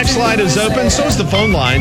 text line is open. So is the phone line,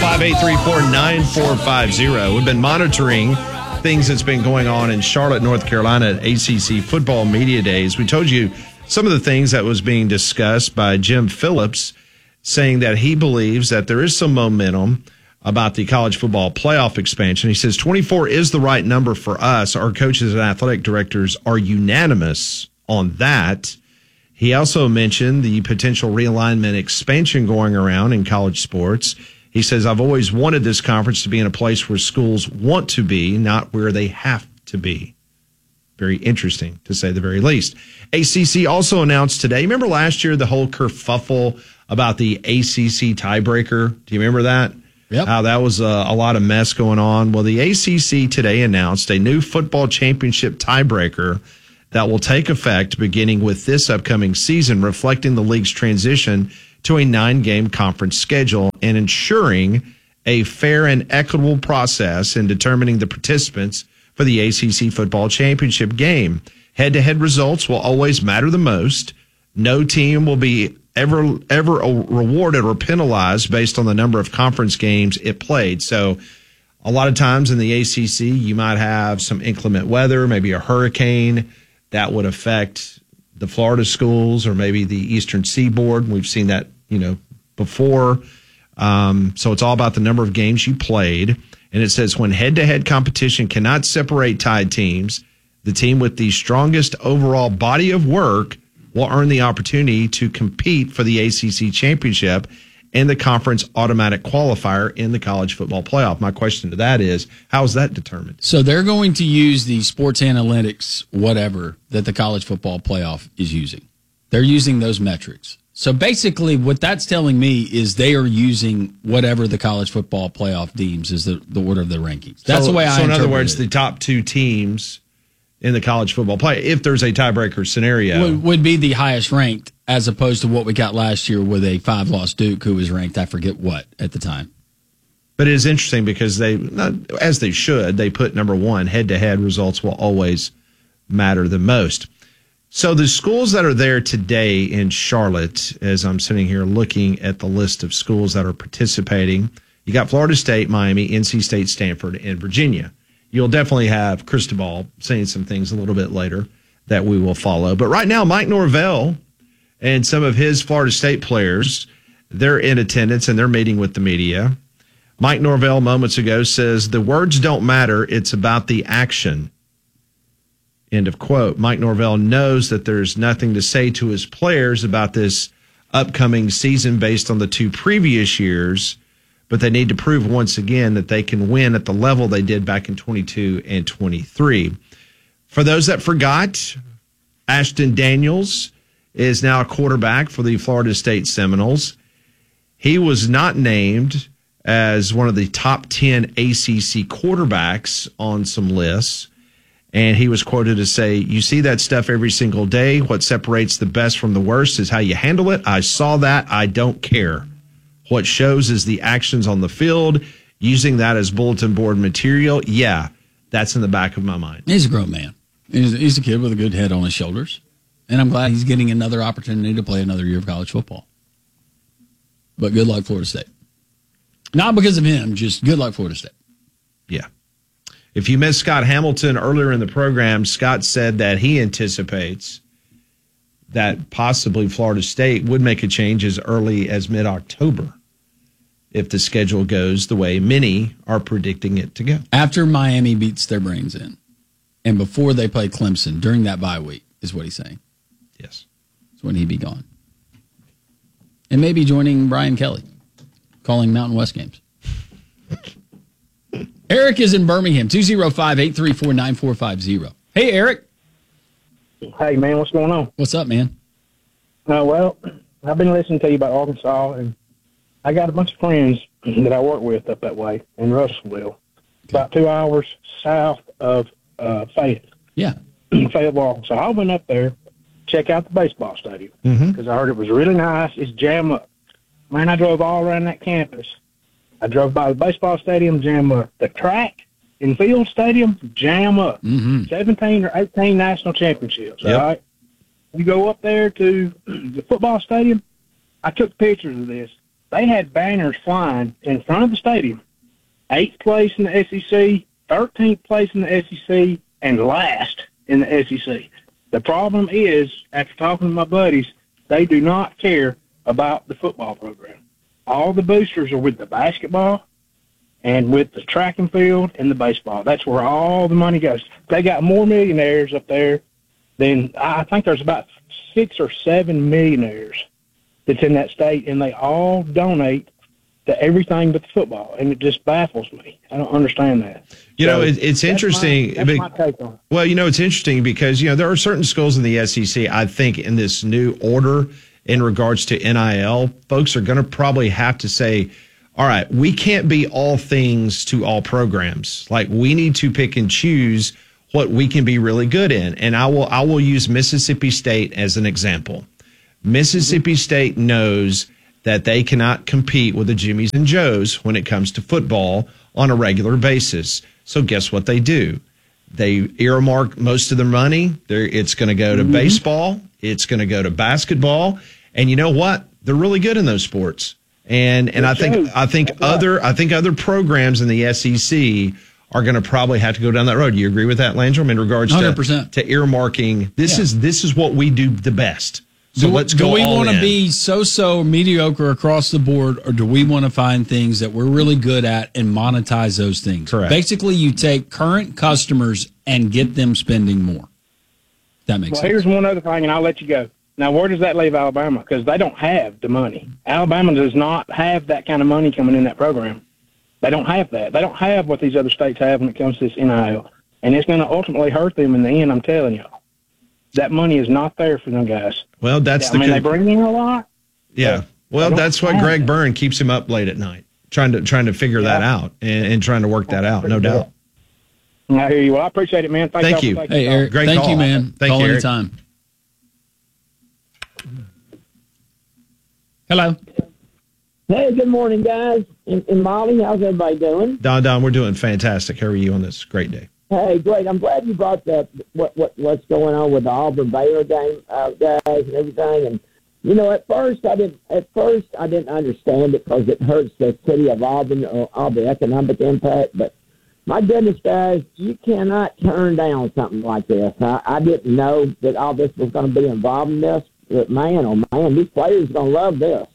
205-834-9450. We've been monitoring things that's been going on in Charlotte, North Carolina at ACC Football Media Days. We told you some of the things that was being discussed by Jim Phillips, saying that he believes that there is some momentum about the college football playoff expansion. He says 24 is the right number for us. Our coaches and athletic directors are unanimous on that. He also mentioned the potential realignment expansion going around in college sports. He says, I've always wanted this conference to be in a place where schools want to be, not where they have to be. Very interesting, to say the very least. ACC also announced today, remember last year the whole kerfuffle about the ACC tiebreaker? Do you remember that? Yep. How that was a lot of mess going on. Well, the ACC today announced a new football championship tiebreaker that will take effect beginning with this upcoming season, reflecting the league's transition to a 9-game conference schedule and ensuring a fair and equitable process in determining the participants for the ACC football championship game. Head-to-head results will always matter the most. No team will be ever rewarded or penalized based on the number of conference games it played. So a lot of times in the ACC, you might have some inclement weather, maybe a hurricane that would affect the Florida schools or maybe the Eastern Seaboard. We've seen that, before. So it's all about the number of games you played. And it says when head-to-head competition cannot separate tied teams, the team with the strongest overall body of work will earn the opportunity to compete for the ACC championship and the conference automatic qualifier in the college football playoff. My question to that is, how is that determined? So they're going to use the sports analytics, whatever, that the college football playoff is using. They're using those metrics. So basically what that's telling me is they are using whatever the college football playoff deems is the order of the rankings. That's the way I interpret it. So in other words, the top two teams in the college football play, if there's a tiebreaker scenario, would be the highest ranked, as opposed to what we got last year with a 5-loss Duke who was ranked, I forget what, at the time. But it is interesting because they, as they should, they put number one, head-to-head results will always matter the most. So the schools that are there today in Charlotte, as I'm sitting here looking at the list of schools that are participating, you got Florida State, Miami, NC State, Stanford, and Virginia. You'll definitely have Cristobal saying some things a little bit later that we will follow. But right now, Mike Norvell and some of his Florida State players, they're in attendance and they're meeting with the media. Mike Norvell moments ago says, the words don't matter, it's about the action. End of quote. Mike Norvell knows that there's nothing to say to his players about this upcoming season based on the two previous years, but they need to prove once again that they can win at the level they did back in 22 and 23. For those that forgot, Ashton Daniels is now a quarterback for the Florida State Seminoles. He was not named as one of the top 10 ACC quarterbacks on some lists. And he was quoted as say, you see that stuff every single day. What separates the best from the worst is how you handle it. I saw that. I don't care. What shows is the actions on the field, using that as bulletin board material. Yeah, that's in the back of my mind. He's a grown man. He's a kid with a good head on his shoulders. And I'm glad he's getting another opportunity to play another year of college football. But good luck, Florida State. Not because of him, just good luck, Florida State. Yeah. If you missed Scott Hamilton earlier in the program, Scott said that he anticipates that possibly Florida State would make a change as early as mid-October if the schedule goes the way many are predicting it to go. After Miami beats their brains in and before they play Clemson during that bye week is what he's saying. Yes. That's when he'd be gone. And maybe joining Brian Kelly, calling Mountain West games. Eric is in Birmingham, 205-834-9450. Hey, Eric. Hey, man, what's going on? What's up, man? Well, I've been listening to you about Arkansas, and I got a bunch of friends that I work with up that way in Russellville, about 2 hours south of Fayetteville. Yeah. Fayetteville, Arkansas. I went up there, check out the baseball stadium, because I heard it was really nice. It's jam up. Man, I drove all around that campus. I drove by the baseball stadium, jam up. The track in Field Stadium, jam up. 17 or 18 national championships, all right? You go up there to the football stadium. I took pictures of this. they had banners flying in front of the stadium. 8th place in the SEC, 13th place in the SEC, and last in the SEC. The problem is, after talking to my buddies, they do not care about the football program. All the boosters are with the basketball and with the track and field and the baseball. That's where all the money goes. They got more millionaires up there than, I think there's about 6 or 7 millionaires that's in that state, and they all donate to everything but the football, and it just baffles me. I don't understand that. It's interesting. That's my take on it. Well, it's interesting because, there are certain schools in the SEC, I think, in this new order in regards to NIL, folks are going to probably have to say, all right, we can't be all things to all programs. Like, we need to pick and choose what we can be really good in. And I will use Mississippi State as an example. Mississippi State knows that they cannot compete with the Jimmies and Joes when it comes to football on a regular basis. So guess what they do? They earmark most of their money. It's going to go to baseball. It's going to go to basketball. And you know what? They're really good in those sports. And I think other programs in the SEC are going to probably have to go down that road. You agree with that, Landrum, in regards 100%. to earmarking? This is what we do the best. So let's go all in. Do we want to be so mediocre across the board, or do we want to find things that we're really good at and monetize those things? Correct. Basically, you take current customers and get them spending more. That makes sense. Well, here's one other thing, and I'll let you go. Now, where does that leave Alabama? Because they don't have the money. Alabama does not have that kind of money coming in that program. They don't have that. They don't have what these other states have when it comes to this NIL. And it's going to ultimately hurt them in the end, I'm telling y'all. That money is not there for them guys. Well, they bring in a lot. Yeah. Well, that's why Greg Byrne keeps him up late at night, trying to figure that out and trying to work that out, no doubt. I hear you. Well, I appreciate it, man. Thank you. Hey, Eric. Great thank call. you, man. Thank call you, Eric. anytime. Hello. Hey, good morning, guys. And Molly, how's everybody doing? Don, we're doing fantastic. How are you on this great day? Hey, great. I'm glad you brought that. What's going on with the Auburn Baylor game, guys, and everything. And at first I didn't understand it because it hurts the city of Auburn or all the economic impact. But my goodness, guys, you cannot turn down something like this. I didn't know that all this was going to be involved in this. But man, these players are going to love this.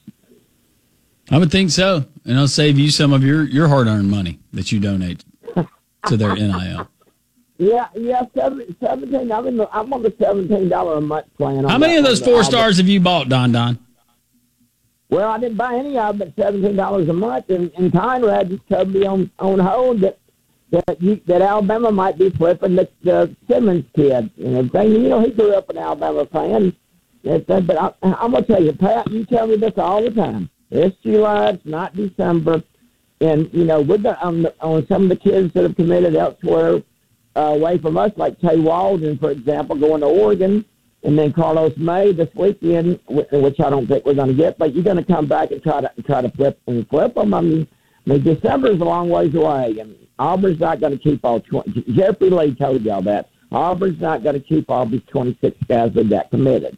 I would think so, and I'll save you some of your hard-earned money that you donate to their NIL. Yeah, 17. I'm on the $17 a month plan. How many of those 4 stars have you bought, Don? Well, I didn't buy any of them, but $17 a month. And Conrad just told me on hold that Alabama might be flipping the Simmons kid and everything. He grew up an Alabama fan. But I'm gonna tell you, Pat, you tell me this all the time. It's July, it's not December, and we're on some of the kids that have committed elsewhere. Away from us, like Tay Walden, for example, going to Oregon, and then Carlos May this weekend, which I don't think we're going to get. But you're going to come back and try to flip them. I mean, December is a long ways away, and Auburn's not going to keep all 20. Jeffrey Lee told y'all that Auburn's not going to keep all these 26 guys that got committed.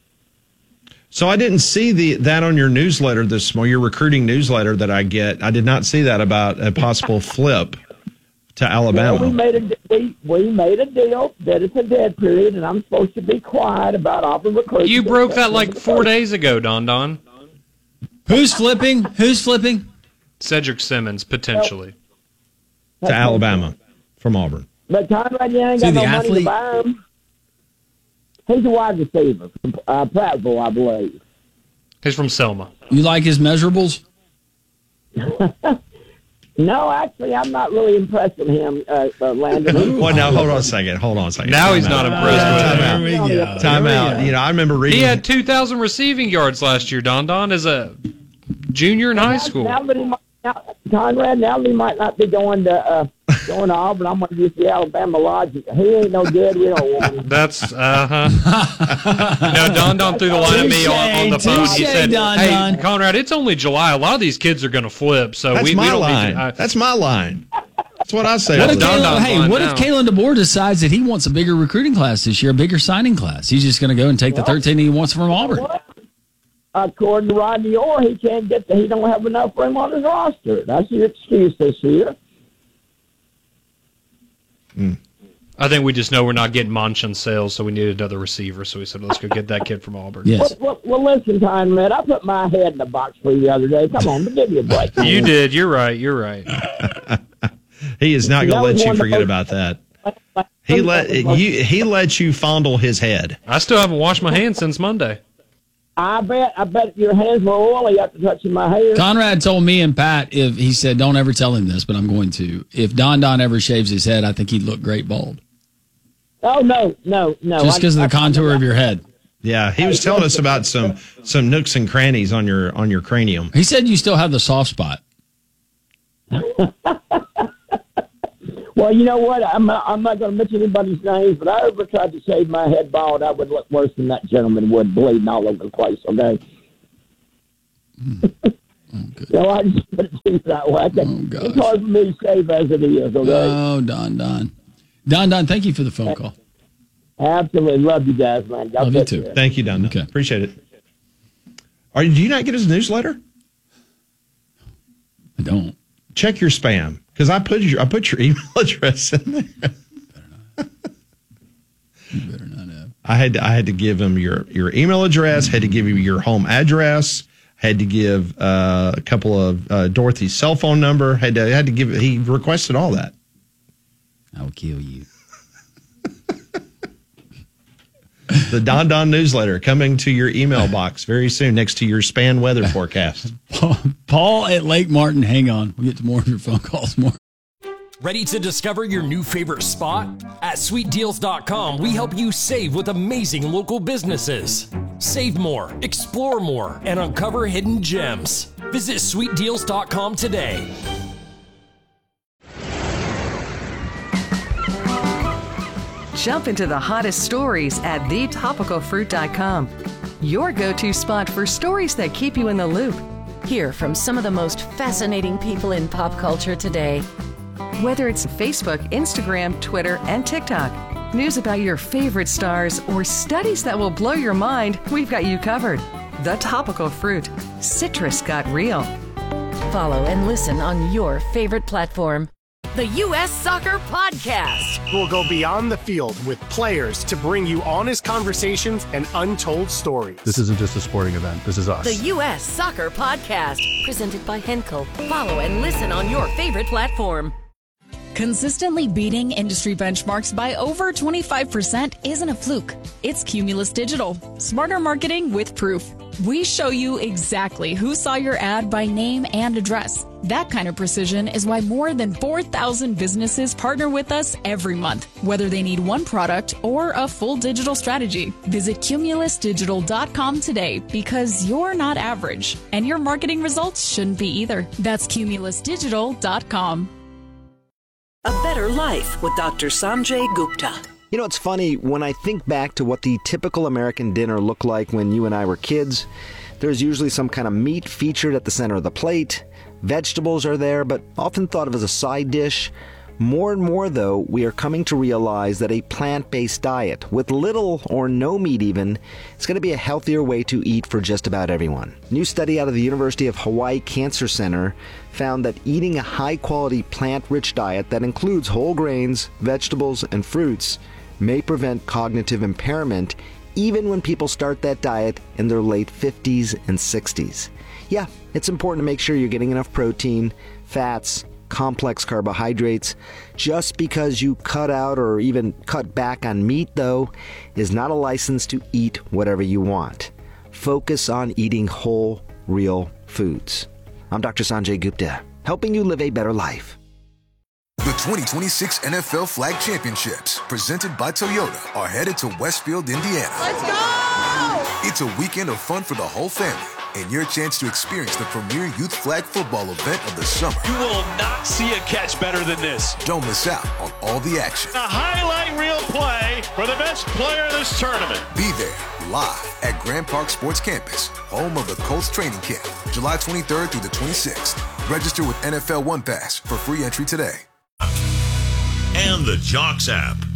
So I didn't see that on your newsletter this morning, your recruiting newsletter that I get. I did not see that about a possible flip to Alabama. Well, we made a deal that it's a dead period, and I'm supposed to be quiet about Auburn recruiting. You broke that like 4 days ago, Don. Who's flipping? Cedric Simmons, potentially. To Alabama from Auburn. But Conrad, you ain't got no money to buy him. He's a wide receiver from Prattville, I believe. He's from Selma. You like his measurables? No, actually, I'm not really impressed with him, Landon. Well, now, hold on a second. Now he's not impressed with him. Time out. I remember reading. He had 2,000 receiving yards last year, Don, as a junior in high school. Conrad, now he might not be going to Auburn. I'm going to use the Alabama logic. He ain't no good. We don't want him. That's, No, Don threw the line at me on the phone. He said, hey, Conrad, it's only July. A lot of these kids are going to flip. So That's we my don't line. need to, That's my line. That's what I say. What if Kalen DeBoer decides that he wants a bigger recruiting class this year, a bigger signing class? He's just going to go and take the 13 he wants from Auburn. according to Rodney Orr, he don't have enough room on his roster. That's your excuse this year. I think we just know we're not getting Monch on sales, so we needed another receiver. So we said, let's go get that kid from Auburn. Yes. Well, listen, Conrad, I put my head in the box for you the other day. Come on, give me a break. You did. You're right. He is not going to let you forget about that. He let you fondle his head. I still haven't washed my hands since Monday. I bet your hands were oily after touching my hair. Conrad told me and Pat, he said, don't ever tell him this, but I'm going to. If Don ever shaves his head, I think he'd look great bald. Oh, no. Just because of the contour of your head. Yeah, he was telling us about some nooks and crannies on your cranium. He said you still have the soft spot. Well, you know what? I'm not going to mention anybody's names, but I ever tried to shave my head bald, I would look worse than that gentleman would, bleeding all over the place, okay? So I just put it to you that way. It's hard for me to shave as it is, okay? Oh, Don, thank you for the phone call. Absolutely. Love you guys, man. Love you too. Thank you, Don. Okay. Appreciate it. Do you not get his newsletter? I don't. Check your spam, because I put your email address in there. You better not have. I had to give him your email address, had to give you your home address, had to give a couple of Dorothy's cell phone number, had to give. He requested all that. I will kill you. The Don newsletter coming to your email box very soon, next to your span weather forecast. Paul at Lake Martin, hang on. We'll get to more of your phone calls more. Ready to discover your new favorite spot? At sweetdeals.com, we help you save with amazing local businesses. Save more, explore more, and uncover hidden gems. Visit sweetdeals.com today. Jump into the hottest stories at thetopicalfruit.com. Your go-to spot for stories that keep you in the loop. Hear from some of the most fascinating people in pop culture today. Whether it's Facebook, Instagram, Twitter, and TikTok, news about your favorite stars, or studies that will blow your mind, we've got you covered. The Topical Fruit. Citrus got real. Follow and listen on your favorite platform. The U.S. Soccer Podcast. We'll go beyond the field with players to bring you honest conversations and untold stories. This isn't just a sporting event. This is us. The U.S. Soccer Podcast. Presented by Henkel. Follow and listen on your favorite platform. Consistently beating industry benchmarks by over 25% isn't a fluke. It's Cumulus Digital. Smarter marketing with proof. We show you exactly who saw your ad by name and address. That kind of precision is why more than 4,000 businesses partner with us every month, whether they need one product or a full digital strategy. Visit cumulusdigital.com today, because you're not average, and your marketing results shouldn't be either. That's cumulusdigital.com. A Better Life with Dr. Sanjay Gupta. You know, it's funny, when I think back to what the typical American dinner looked like when you and I were kids, there's usually some kind of meat featured at the center of the plate. Vegetables are there, but often thought of as a side dish. More and more, though, we are coming to realize that a plant-based diet, with little or no meat even, is going to be a healthier way to eat for just about everyone. A new study out of the University of Hawaii Cancer Center found that eating a high-quality plant-rich diet that includes whole grains, vegetables, and fruits may prevent cognitive impairment even when people start that diet in their late 50s and 60s. Yeah, it's important to make sure you're getting enough protein, fats, complex carbohydrates. Just because you cut out or even cut back on meat, though, is not a license to eat whatever you want. Focus on eating whole, real foods. I'm Dr. Sanjay Gupta, helping you live a better life. The 2026 NFL Flag Championships, presented by Toyota, are headed to Westfield, Indiana. Let's go! It's a weekend of fun for the whole family, and your chance to experience the premier youth flag football event of the summer. You will not see a catch better than this. Don't miss out on all the action. A highlight reel play for the best player of this tournament. Be there, live at Grand Park Sports Campus, home of the Colts training camp, July 23rd through the 26th. Register with NFL One Pass for free entry today. And the Jocks app.